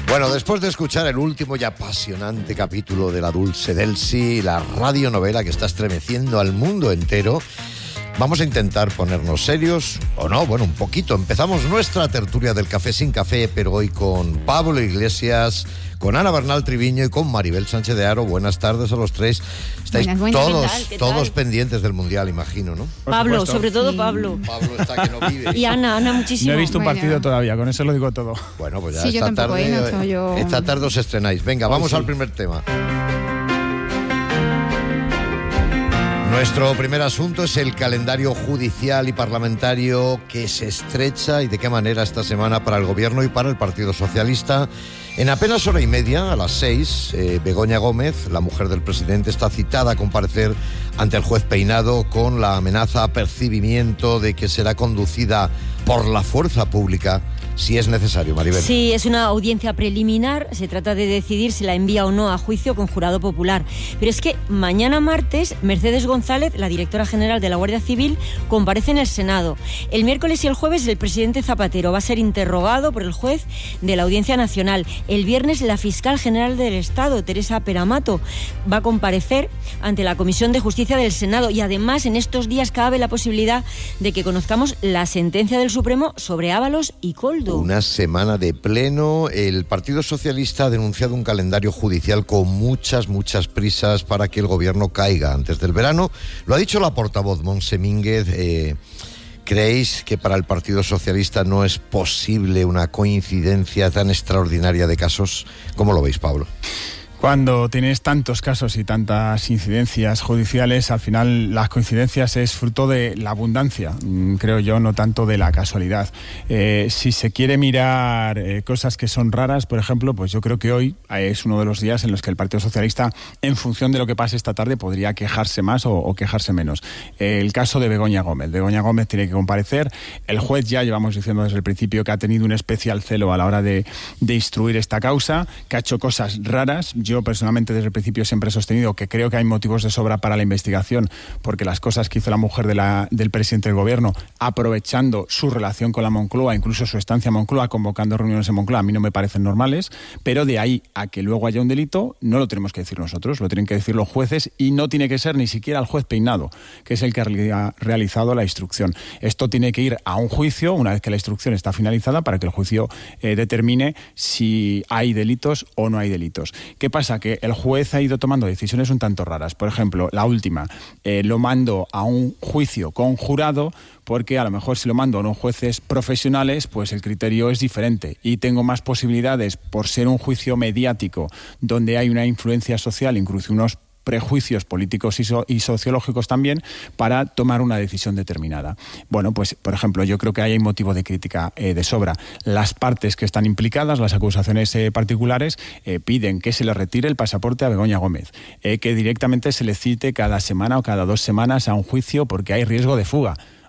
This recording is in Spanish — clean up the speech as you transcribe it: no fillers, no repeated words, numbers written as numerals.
Bueno, después de escuchar el último y apasionante capítulo de La Dulce d'Elsi, la radionovela que está estremeciendo al mundo entero, vamos a intentar ponernos serios, o no, bueno, un poquito. Empezamos nuestra tertulia del Café sin Café, pero hoy con Pablo Iglesias, con Ana Bernal Triviño y con Maribel Sánchez de Haro. Buenas tardes a los tres. Estáis todos pendientes del Mundial, imagino, ¿no? Pablo, sobre todo Pablo. Pablo está que no vive. Y Ana muchísimo. No he visto un partido todavía, con eso lo digo todo. Bueno, pues ya sí, esta tarde os estrenáis. Venga, vamos al primer tema. Nuestro primer asunto es el calendario judicial y parlamentario que se estrecha y de qué manera esta semana para el Gobierno y para el Partido Socialista. En apenas hora y media, a las 6, Begoña Gómez, la mujer del presidente, está citada a comparecer ante el juez Peinado con la amenaza, apercibimiento de que será conducida por la fuerza pública si es necesario, Maribel. Sí, es una audiencia preliminar, se trata de decidir si la envía o no a juicio con jurado popular. Pero es que mañana martes, Mercedes González, la directora general de la Guardia Civil, comparece en el Senado. El miércoles y el jueves el presidente Zapatero va a ser interrogado por el juez de la Audiencia Nacional. El viernes la fiscal general del Estado, Teresa Peramato, va a comparecer ante la Comisión de Justicia del Senado. Y además en estos días cabe la posibilidad de que conozcamos la sentencia del Supremo sobre Ábalos y Koldo. Una semana de pleno. El Partido Socialista ha denunciado un calendario judicial con muchas prisas para que el Gobierno caiga antes del verano. Lo ha dicho la portavoz Montse Mínguez. ¿Creéis que para el Partido Socialista no es posible una coincidencia tan extraordinaria de casos? ¿Cómo lo veis, Pablo? Cuando tienes tantos casos y tantas incidencias judiciales, al final las coincidencias es fruto de la abundancia, creo yo, no tanto de la casualidad. Si se quiere mirar cosas que son raras, por ejemplo, pues yo creo que hoy es uno de los días en los que el Partido Socialista, en función de lo que pase esta tarde, podría quejarse más o quejarse menos. El caso de Begoña Gómez. Begoña Gómez tiene que comparecer. El juez ya llevamos diciendo desde el principio que ha tenido un especial celo a la hora de instruir esta causa, que ha hecho cosas raras. Yo personalmente desde el principio siempre he sostenido que creo que hay motivos de sobra para la investigación, porque las cosas que hizo la mujer del presidente del Gobierno, aprovechando su relación con la Moncloa, incluso su estancia en Moncloa, convocando reuniones en Moncloa, a mí no me parecen normales, pero de ahí a que luego haya un delito, no lo tenemos que decir nosotros, lo tienen que decir los jueces, y no tiene que ser ni siquiera el juez Peinado, que es el que ha realizado la instrucción. Esto tiene que ir a un juicio una vez que la instrucción está finalizada para que el juicio determine si hay delitos o no hay delitos. ¿Qué pasa? Que el juez ha ido tomando decisiones un tanto raras. Por ejemplo, la última, lo mando a un juicio con jurado, porque a lo mejor si lo mando a unos jueces profesionales, pues el criterio es diferente y tengo más posibilidades, por ser un juicio mediático, donde hay una influencia social, incluso unos prejuicios políticos y sociológicos también, para tomar una decisión determinada. Bueno, pues por ejemplo, yo creo que ahí hay motivo de crítica de sobra. Las partes que están implicadas, las acusaciones particulares, piden que se le retire el pasaporte a Begoña Gómez, que directamente se le cite cada semana o cada 2 semanas a un juicio porque hay riesgo de fuga.